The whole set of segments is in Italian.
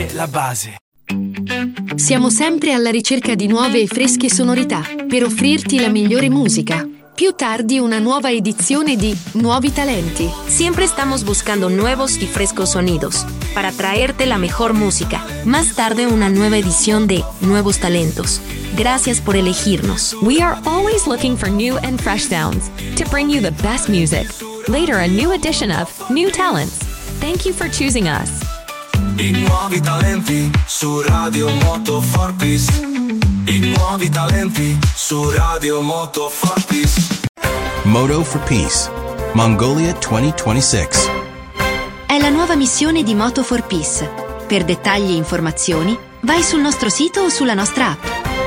è la base. Siamo sempre alla ricerca di nuove e fresche sonorità per offrirti la migliore musica. Più tardi una nuova edizione di Nuovi Talenti. Siempre estamos buscando nuevos y frescos sonidos para traerte la mejor música. Más tarde una nueva edición de Nuevos Talentos. Gracias por elegirnos. We are always looking for new and fresh sounds to bring you the best music. Later a new edition of New Talents. Thank you for choosing us. I nuovi talenti su Radio Moto Fortis. I nuovi talenti su Radio Moto Fortis. Moto for Peace, Mongolia 2026. È la nuova missione di Moto for Peace. Per dettagli e informazioni, vai sul nostro sito o sulla nostra app.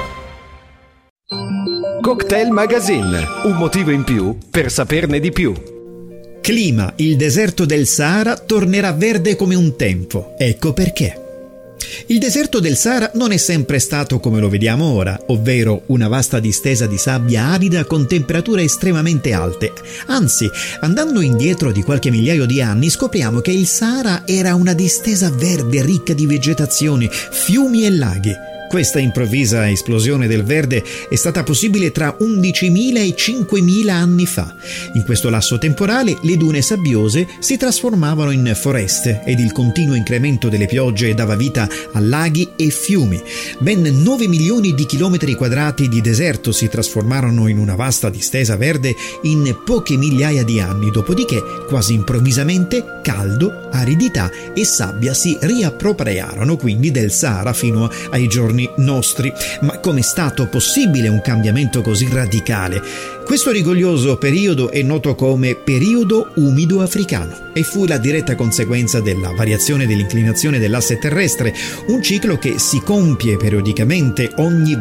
Cocktail Magazine, un motivo in più per saperne di più. Clima, il deserto del Sahara tornerà verde come un tempo. Ecco perché. Il deserto del Sahara non è sempre stato come lo vediamo ora, ovvero una vasta distesa di sabbia arida con temperature estremamente alte. Anzi, andando indietro di qualche migliaio di anni, scopriamo che il Sahara era una distesa verde ricca di vegetazione, fiumi e laghi. Questa improvvisa esplosione del verde è stata possibile tra 11.000 e 5.000 anni fa. In questo lasso temporale le dune sabbiose si trasformavano in foreste ed il continuo incremento delle piogge dava vita a laghi e fiumi. Ben 9 milioni di chilometri quadrati di deserto si trasformarono in una vasta distesa verde in poche migliaia di anni, dopodiché quasi improvvisamente caldo, aridità e sabbia si riappropriarono quindi del Sahara fino ai giorni nostri. Ma com'è stato possibile un cambiamento così radicale? Questo rigoglioso periodo è noto come periodo umido africano e fu la diretta conseguenza della variazione dell'inclinazione dell'asse terrestre, un ciclo che si compie periodicamente ogni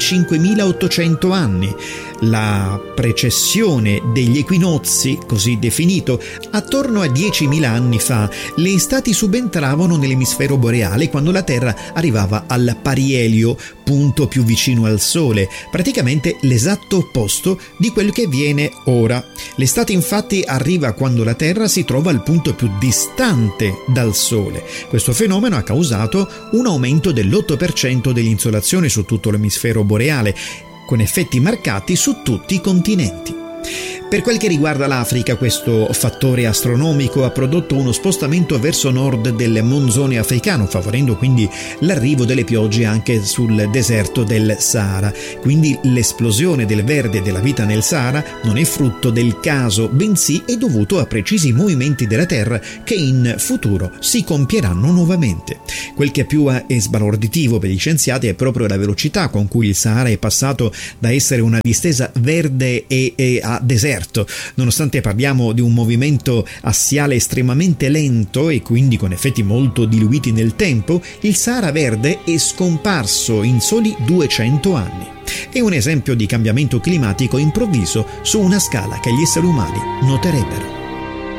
25.800 anni. La precessione degli equinozi, così definito, attorno a 10.000 anni fa, le estati subentravano nell'emisfero boreale quando la Terra arrivava al perielio, punto più vicino al Sole, praticamente l'esatto opposto di quel che avviene ora. L'estate infatti arriva quando la Terra si trova al punto più distante dal Sole. Questo fenomeno ha causato un aumento dell'8% dell'insolazione su tutto l'emisfero boreale, con effetti marcati su tutti i continenti. Per quel che riguarda l'Africa, questo fattore astronomico ha prodotto uno spostamento verso nord del monsone africano, favorendo quindi l'arrivo delle piogge anche sul deserto del Sahara. Quindi l'esplosione del verde e della vita nel Sahara non è frutto del caso, bensì è dovuto a precisi movimenti della Terra che in futuro si compieranno nuovamente. Quel che più è sbalorditivo per gli scienziati è proprio la velocità con cui il Sahara è passato da essere una distesa verde e a deserto. Nonostante parliamo di un movimento assiale estremamente lento e quindi con effetti molto diluiti nel tempo, il Sahara verde è scomparso in soli 200 anni. È un esempio di cambiamento climatico improvviso su una scala che gli esseri umani noterebbero.